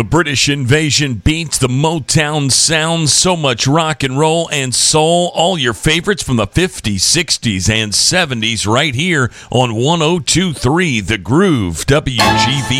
The British Invasion beats, the Motown sounds, so much rock and roll and soul. All your favorites from the 50s, 60s, and 70s right here on 102.3 The Groove, WGV.